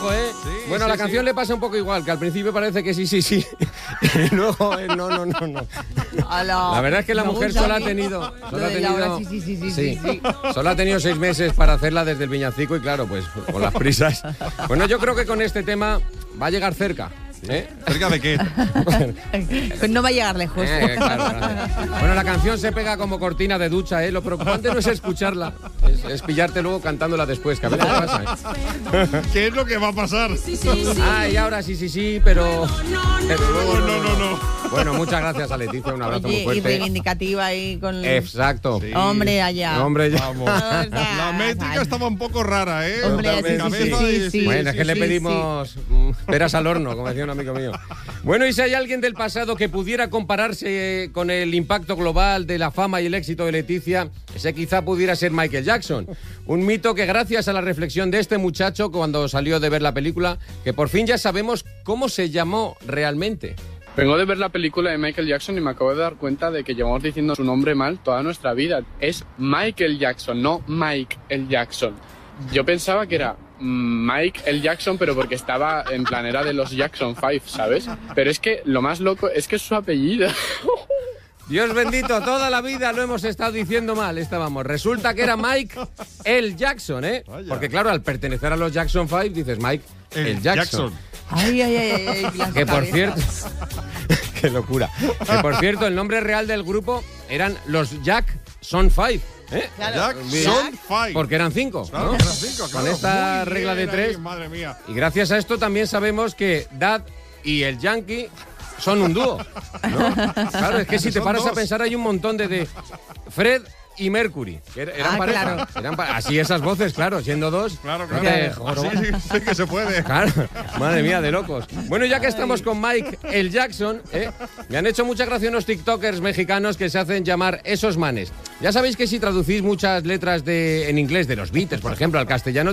ojo, ¿eh? Sí, bueno, sí, la canción sí. le pasa un poco igual, que al principio parece que sí. Y luego, no. La verdad es que la mujer solo ha tenido... Solo ha tenido 6 meses para hacerla desde el villancico y claro, pues con las prisas. Bueno, yo creo que con este tema va a llegar cerca. ¿Cerca de qué? Pues no va a llegar lejos. Claro. Bueno, la canción se pega como cortina de ducha, ¿eh? Lo preocupante no es escucharla, es pillarte luego cantándola después, que a veces pasa, ¿eh? ¿Qué es lo que va a pasar? Y ahora sí, pero luego No. Bueno, muchas gracias a Leticia, un abrazo muy Oye, y fuerte. reivindicativa ahí con... Exacto. Sí. Hombre, allá. Hombre, ya. Vamos. La métrica estaba un poco rara, ¿eh? Hombre, De cabeza sí. Bueno, es que le sí, pedimos peras al horno, como decía un amigo mío. Bueno, y si hay alguien del pasado que pudiera compararse con el impacto global de la fama y el éxito de Leticia, ese quizá pudiera ser Michael Jackson. Un mito que gracias a la reflexión de este muchacho cuando salió de ver la película, que por fin ya sabemos cómo se llamó realmente. Vengo de ver la película de Michael Jackson y me acabo de dar cuenta de que llevamos diciendo su nombre mal toda nuestra vida. Es Michael Jackson, no Mike el Jackson. Yo pensaba que era Mike el Jackson, pero porque estaba en plan, era de los Jackson 5, ¿sabes? Pero es que lo más loco es que es su apellido. Dios bendito, toda la vida lo hemos estado diciendo mal, estábamos. Resulta que era Mike el Jackson, ¿eh? Vaya. Porque claro, al pertenecer a los Jackson 5 dices Mike el Jackson. Ay, las Que por cabezas. cierto, qué locura. Que por cierto, el nombre real del grupo eran los Jackson 5, ¿eh? Claro. Jackson 5. Porque eran 5, Claro, ¿no? eran 5, claro. Con esta Muy regla de bien ahí, 3. madre mía. Y gracias a esto también sabemos que Dad y el Yankee son un dúo, ¿no? Claro, es que si te Son paras a dos. pensar hay un montón de Fred y Mercury, que eran pareja. Claro. Así esas voces, claro, siendo dos. Claro. no te jorobas. Sí que se puede. Claro, madre mía, de locos. Bueno, ya que estamos con Mike el Jackson, me han hecho mucha gracia unos tiktokers mexicanos que se hacen llamar esos manes. Ya sabéis que si traducís muchas letras en inglés de los Beatles, por ejemplo, al castellano,